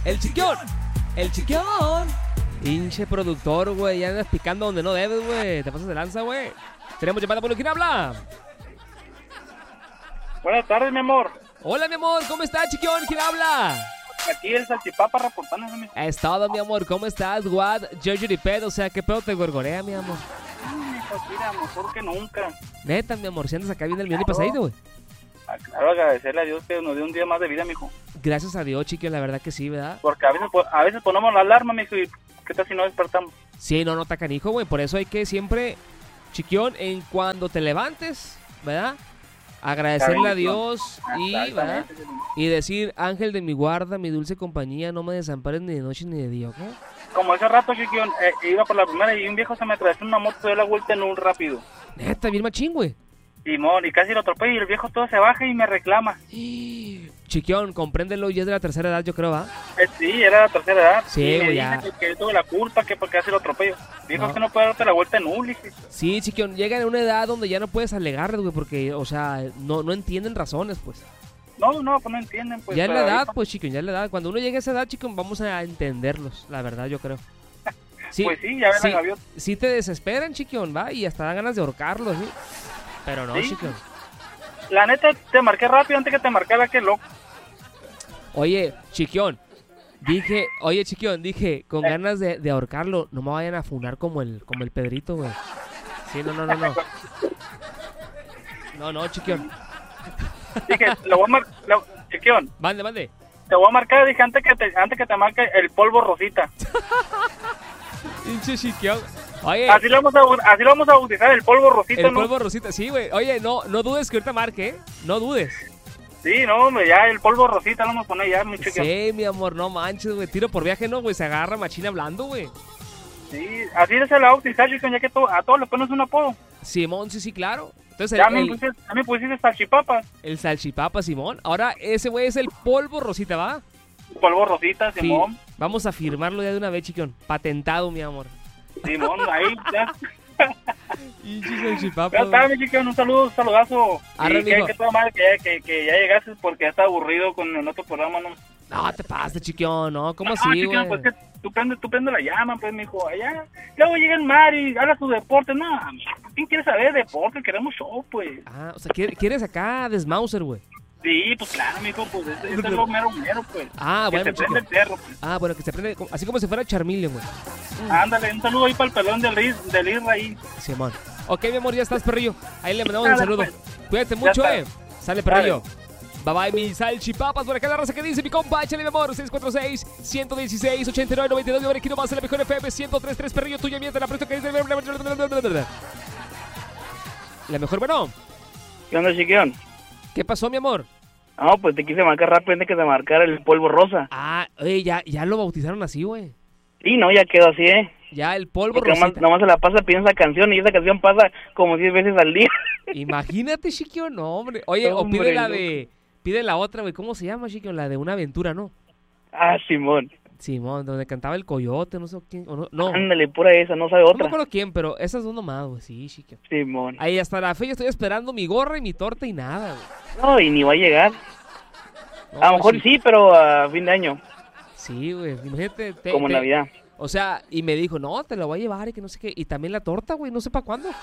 El Chiquión. El Chiquión. Pinche productor, güey. Ya andas picando donde no debes, güey. Te pasas de lanza, güey. Tenemos llamada por ¿quién habla? Buenas tardes, mi amor. Hola, mi amor. ¿Cómo estás, Chiquión? ¿Quién habla? Aquí el salchipapa reportándose, mi... Es todo, mi amor. ¿Cómo estás? What? Georgie Ped, o sea, ¿qué pedo te gorgorea, mi amor? Pues mira, mejor que nunca. Neta, mi amor, si andas acá viendo el millón y pasadito, güey. Claro, agradecerle a Dios que nos dio un día más de vida, mijo. Gracias a Dios, Chiquión, la verdad que sí, ¿verdad? Porque a veces ponemos la alarma, mijo, y ¿qué tal si no despertamos? Sí, no está canijo, güey. Por eso hay que siempre, Chiquión, en cuando te levantes, ¿verdad? Agradecerle a Dios y, ¿verdad? Y decir, ángel de mi guarda, mi dulce compañía, no me desampares ni de noche ni de día, ¿ok? Como ese rato, Chiquión, iba por la primera y un viejo se me atravesó en una moto y dio la vuelta en un rápido. Neta, bien machín, güey. Simón, y casi lo atropello y el viejo todo se baja y me reclama. Chiquión, compréndelo, ya es de la tercera edad, yo creo, ¿va? Sí, era la tercera edad. Sí, güey, ya. Que yo tuve la culpa, que porque casi lo atropello. Dijo que no puede darte la vuelta en Ulises. Sí, Chiquión, llegan a una edad donde ya no puedes alegarles, güey, porque, o sea, no entienden razones, pues. No, pues no entienden, pues. Ya es la edad, pues, Chiquión, ya es la edad. Cuando uno llegue a esa edad, Chiquión, vamos a entenderlos, la verdad, yo creo. Sí, pues sí, ya ven la gaviota. Sí te desesperan, Chiquión, va, y hasta dan ganas de ahorcarlos, ¿sí? Pero no, ¿sí? Chiquión. La neta, te marqué rápido antes que te marcara, qué loco. Oye, Chiquión, dije, con ganas de ahorcarlo, no me vayan a funar como el Pedrito, güey. Sí, no. No, Chiquión. Dije, lo voy a marcar, Chiquión. Mande. Te voy a marcar, dije, antes que te marque el polvo rosita. Pinche Chiquión. Oye. Así lo vamos a bautizar, el polvo rosita, ¿no? El polvo rosita, sí, güey. Oye, no dudes que ahorita marque, ¿eh? No dudes. Sí, no, hombre, ya el polvo rosita lo vamos a poner ya, mi Chiquión. Sí, mi amor, no manches, güey. Tiro por viaje, no, güey. Se agarra machina hablando, güey. Sí, así se la bautizar, Chiquión, ya que a todos le pones un apodo. Simón, sí, claro. Entonces, ya me pusiste salchipapas. El salchipapa, Simón. Ahora, ese güey es el polvo rosita, ¿va? Polvo rosita, Simón. Sí. Vamos a firmarlo ya de una vez, Chiquión. Patentado, mi amor. Simón, ahí ya. Y salchipapa. Ya está, mi Chiquión, un saludazo. Arre, y que toda madre que ya llegaste porque ya está aburrido con el otro programa, ¿no? No, te pases, Chiquión, ¿no? ¿Cómo así, güey? Chiquión, pues que tú prende la llama, pues, mijo, allá. Luego llega el mar y habla su deporte. No, ¿quién quiere saber de deporte? Queremos show, pues. Ah, o sea, ¿quieres acá desmauser, güey? Sí, pues claro, mijo, pues este es lo mero, pues. Ah, bueno, que se prende el perro, pues. Ah, bueno, que se prende, así como si fuera Charmeleon, güey. Ándale, un saludo ahí para el pelón del Israel. Simón. Ok, mi amor, ya estás, perrillo. Ahí le mandamos un saludo. Pues. Cuídate mucho, Sale, perrillo. Bye, mi salchipapas. Por acá la raza que dice mi compa, échale, mi amor. 646-116-89-92. De ahora quiero más en la mejor FM 103.3, perrillo. Tuya, miente, la presto que dice. La mejor, bueno. ¿Qué onda, Chiquión? ¿Qué pasó, mi amor? No, pues te quise marcar rápido antes que te marcara el polvo rosa. Ah, oye, ya lo bautizaron así, güey. Sí, no, ya quedó así, Ya, el polvo rosita. Nomás se la pasa pidiendo esa canción y esa canción pasa como 10 veces al día. Imagínate, Chiquión, no, hombre. Oye, no, hombre, o pide la de... Pide la otra, güey. ¿Cómo se llama, Chiquión? La de Una Aventura, ¿no? Ah, Simón, donde cantaba el coyote, no sé quién. O no. Ándale, pura esa, no sabe otra. No me acuerdo quién, pero esas dos nomás, güey. Sí, Chiquión. Simón. Ahí hasta la fecha estoy esperando mi gorra y mi torta y nada, güey. No, y ni va a llegar. No, a lo mejor sí, pero a fin de año. Sí, güey. Imagínate. Como Navidad. O sea, y me dijo, no, te la voy a llevar y que no sé qué. Y también la torta, güey, no sé para cuándo.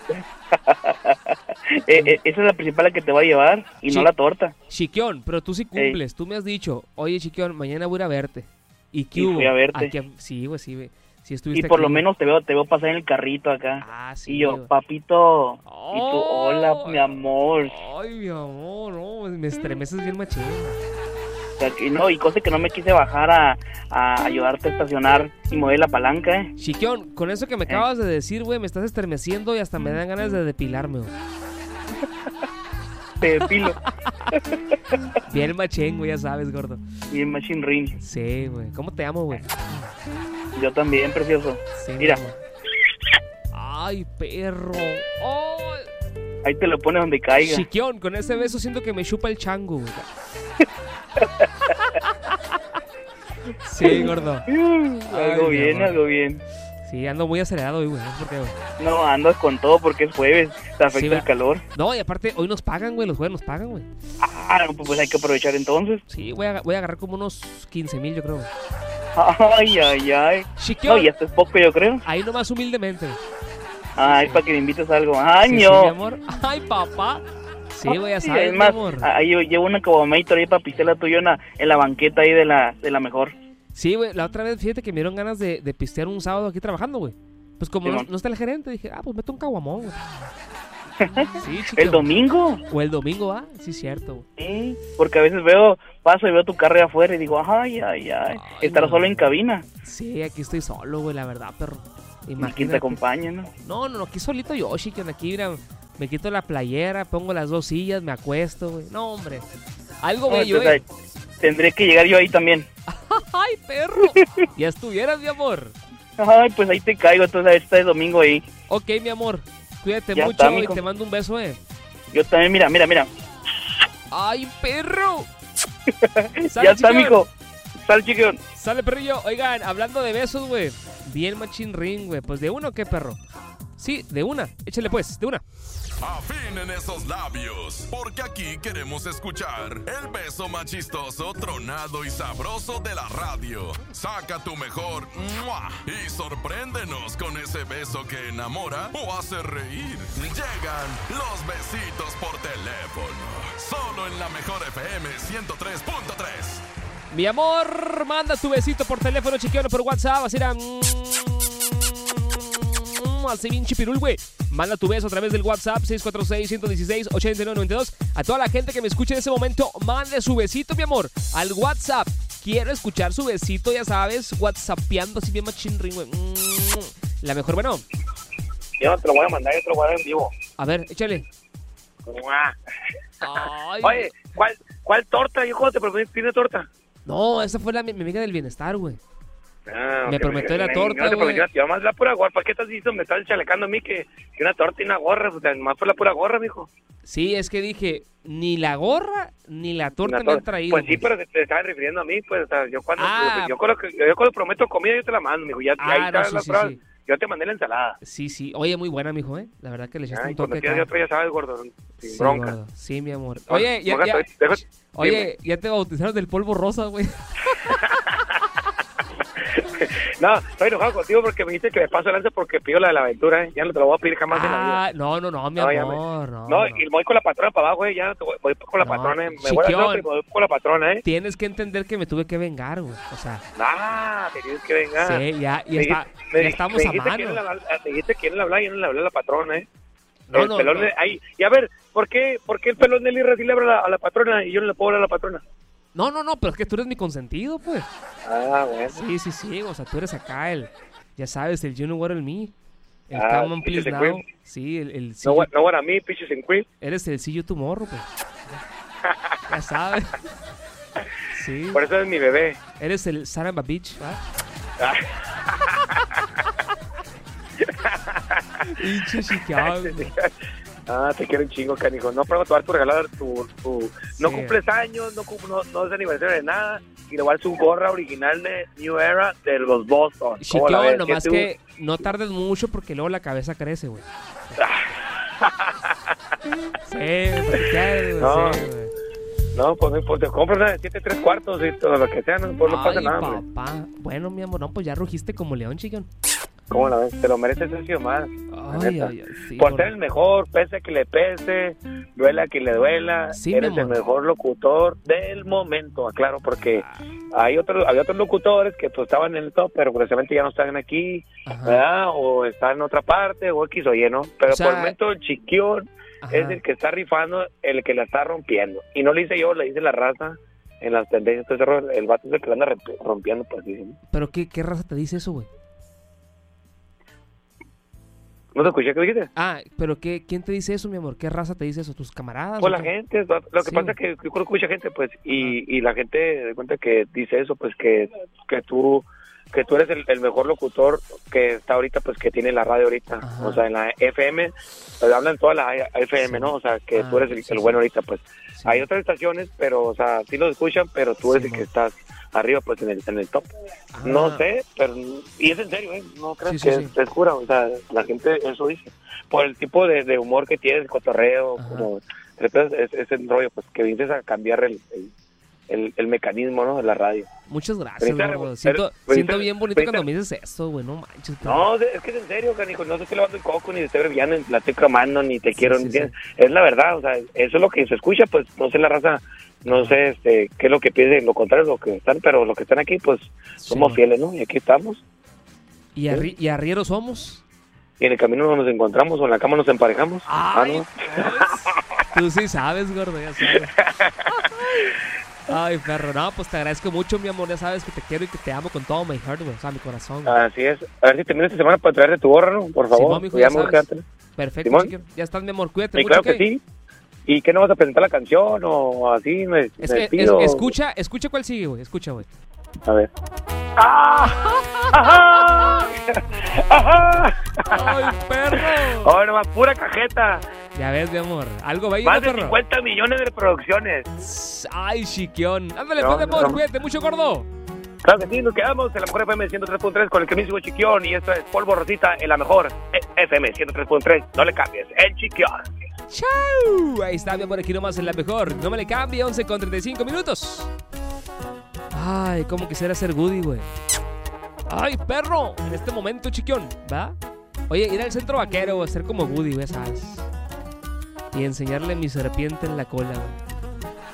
Esa es la principal que te va a llevar y no la torta. Chiquión, pero tú sí cumples. Tú me has dicho, oye, Chiquión, mañana voy a ir a verte. ¿Y qué hubo? Fui a verte. Sí, güey, sí, güey. Sí estuviste y por aquí, lo menos te veo pasar en el carrito acá. Ah, sí. Y yo, güey. papito. Y tú, hola, mi amor. Ay, mi amor, no, me estremeces bien machín. No, y cosa que no me quise bajar a ayudarte a estacionar y mover la palanca, Chiquión, con eso que me acabas de decir, güey, me estás estremeciendo y hasta me dan ganas de depilarme, güey. Te depilo. Bien machín, güey, ya sabes, gordo. Bien machín ring. Sí, güey. ¿Cómo te amo, güey? Yo también, precioso. Sí, mira. Ay, perro. Oh. Ahí te lo pones donde caiga. Chiquión, con ese beso siento que me chupa el chango, güey. Sí, gordo. Algo bien. Sí, ando muy acelerado hoy, güey. ¿Por qué, güey? No, andas con todo porque es jueves, te afecta Sí, el calor. No, y aparte, hoy nos pagan, güey. Los jueves nos pagan, güey. Ah, no, pues hay que aprovechar entonces. Sí, voy a agarrar como unos 15,000, yo creo, güey. Ay. Chiquión, No, y esto es poco, yo creo. ahí nomás humildemente, güey. Ay, para que me invites a algo. Ay, Sí, mi no. amor. Ay, papá. Sí, güey, ya Ay, sabes, es mi más, amor. ahí yo llevo una cabomator ahí para pistear la tuya en la banqueta ahí de la mejor. Sí, güey, la otra vez, fíjate que me dieron ganas de pistear un sábado aquí trabajando, güey. Pues como Simón. no está el gerente, dije, pues meto un caguamón, güey. Sí, chico. ¿El domingo? O el domingo, ¿ah? Sí, cierto, güey. Sí, porque a veces paso y veo tu carro ahí afuera y digo, ay. Estará no. solo en cabina. Sí, aquí estoy solo, güey, la verdad, perro. ¿Y quién Imagínate. te acompaña, no? No, aquí solito yo, chico, aquí, mira, me quito la playera, pongo las 2 sillas, me acuesto, güey. No, hombre. Algo bello, Entonces, tendré que llegar yo ahí también. Ay, perro. Ya estuvieras, mi amor. Ay, pues ahí te caigo, entonces este domingo ahí. Ok, mi amor. Cuídate Ya mucho está, y mijo. te mando un beso, Yo también, mira. Ay, perro. Ya está, mijo. Sal, chiquión. Sale, perrillo. Oigan, hablando de besos, güey. Bien machín ring, güey. Pues de uno, ¿o qué, perro? Sí, de una. Échale pues, de una. Afinen esos labios, porque aquí queremos escuchar el beso más chistoso, tronado y sabroso de la radio. Saca tu mejor ¡mua! Y sorpréndenos con ese beso que enamora o hace reír. Llegan los besitos por teléfono, solo en la mejor FM 103.3. Mi amor, manda tu besito por teléfono, chiquiano, por WhatsApp. Así era. Así bien chipirul, güey. Manda tu beso a través del WhatsApp 646-116-8992. A toda la gente que me escuche en ese momento, mande su besito, mi amor, al WhatsApp. Quiero escuchar su besito, ya sabes, whatsappeando así bien machín ring, güey. La mejor, bueno. Yo no te lo voy a mandar, yo te lo voy a dar en vivo. A ver, échale. Ay. Oye, ¿cuál torta? Yo cuando te prometí, ¿tiene torta? No, esa fue mi amiga del bienestar, güey. Me prometió la torta, No te güey. prometí, yo más la pura gorra. ¿Para qué estás diciendo? Me estás chalecando a mí que una torta y una gorra. O sea, más por la pura gorra, mijo. Sí, es que dije, ni la gorra ni la torta Una me han torta. traído. Pues sí, güey. pero te estabas refiriendo a mí. Pues, o sea, yo cuando prometo comida, yo te la mando, mijo. Ya, ahí no, está la prueba. sí. Yo te mandé la ensalada. Sí. Oye, muy buena, mijo, ¿eh? La verdad que le echaste Ay, un cuando toque quieras acá. yo otro, ya sabes, gordo. Sin Sí, bronca. gordo. Sí, mi amor. No, Oye, dime. ya te bautizaron del polvo rosa, güey. No, estoy enojado contigo porque me dijiste que me paso lanza porque pido la de la aventura, ¿eh? Ya no te lo voy a pedir jamás en la vida. No, mi No, ya amor, No, y voy con la patrona para abajo, ya voy con la No, patrona, me voy a chiquión. hacer, voy con la patrona, Tienes que entender que me tuve que vengar, güey. O sea, te tienes que vengar. sí, ya estamos me a dijiste mano. me dijiste que le hablaba y yo no le hablé a la patrona, No, el no, pelón no. ahí, y a ver, ¿por qué el pelón de Lirra sí le habla a la patrona y yo no le puedo hablar a la patrona? No, pero es que tú eres mi consentido, pues. Bueno. Sí, o sea, tú eres acá ya sabes, el You Know What I Mean. El Ah, Come on, Please Peaches and Now. Cream. Sí, el No what a me, Peaches and Cream. eres el See You Tomorrow, pues. Ya sabes. Sí. Por eso es mi bebé. Eres el Saramba Beach, ¿va? Pinche Chicago. Te quiero un chingo, canijo. No, pero te voy a regalar tu no Sí. cumples años, no es aniversario de nada. Y le voy a dar su gorra original de New Era de los Boston. ¿Cómo la Chiquión, ves? nomás tú? que no tardes mucho porque luego la cabeza crece, güey. Sí, porque No. sí, güey. No, pues te compras una de 7 3/4 y todo lo que sea, no pasa Ay, nada, hombre. papá. Bueno, mi amor, no, pues ya rugiste como león, chiquión. ¿Cómo la ves? Te lo mereces eso más. Ay, sí. Por gordo. ser el mejor, pese a que le pese, duela a que le duela, Sí, mi eres el amor. mejor locutor del momento, aclaro, porque había otros locutores que pues estaban en el top, pero precisamente ya no están aquí, Ajá. ¿verdad? O están en otra parte, o X o Y, ¿no? Pero O sea, por el momento el Chiquión Ajá. es el que está rifando, el que la está rompiendo. Y no le hice yo, le hice la raza en las tendencias, todo ese rollo. El vato es el que la anda rompiendo, pues dicen. Pero ¿qué raza te dice eso, güey? ¿No te escuché qué dijiste? Pero ¿quién te dice eso, mi amor? ¿Qué raza te dice eso? ¿Tus camaradas? Pues o la qué? gente, lo que Sí. pasa es que yo creo que mucha gente, pues, y la gente de cuenta que dice eso, pues, que tú eres el mejor locutor que está ahorita, pues, que tiene la radio ahorita. Ajá. O sea, en la FM, pues, hablan toda la FM, Sí. ¿no? O sea, que tú eres Sí. el bueno ahorita, pues. Sí. Hay otras estaciones, pero, o sea, sí los escuchan, pero tú eres Sí, el que man. estás arriba pues en el top. No sé, pero y es en serio, no creo que es cura, o sea, la gente eso dice, por el tipo de humor que tiene, el cotorreo, como es el rollo, pues que vienes a cambiar el mecanismo, ¿no? De la radio. Muchas gracias, gordo. Siento bien bonito cuando me dices eso, güey, no manches. No, es que es en serio, canijo, no te estoy lavando el coco, ni te estoy brillando, ni la estoy cramando, ni te quiero, es la verdad, o sea, eso es lo que se escucha, pues, no sé la raza, no sé qué es lo que piensen, lo contrario, lo que están, pero los que están aquí, pues, somos fieles, ¿no? Y aquí estamos. ¿Y arrieros somos? Y en el camino nos encontramos, o en la cama nos emparejamos. Ay, ¿no? Tú sí sabes, gordo, ya sabes. Ay, perro, no, pues te agradezco mucho, mi amor, ya sabes que te quiero y que te amo con todo mi heart, güey, o sea, mi corazón, güey. Así es, a ver si termina esta semana para traerte tu gorra, ¿no? Por favor. Simón, mijo, ya sabes. Perfecto, chiquillo. Ya estás, mi amor, cuídate mucho. Claro que sí. ¿Y qué no vas a presentar la canción o así? Escucha cuál sigue, güey, escucha, güey. A ver. ¡Ajá! ¡Ay, perro! ¡Oh, no, pura cajeta! Ya ves, mi amor, algo bello, más de perro. 50 millones de reproducciones. Ay, chiquión. Ándale, pues, mi amor, cuídate mucho, gordo. Claro que sí, nos quedamos en la mejor FM 103.3 con el mismo Chiquión, y esto es Polvo Rosita en la mejor FM 103.3. No le cambies, el Chiquión. ¡Chau! Ahí está, mi amor, aquí nomás en la mejor. No me le cambie, 11:35 minutos. Ay, cómo quisiera ser Woody, güey. Ay, perro, en este momento, chiquión, ¿va? Oye, ir al centro vaquero, ser como Woody, ¿ves? ¿Sabes? Y enseñarle mi serpiente en la cola, güey.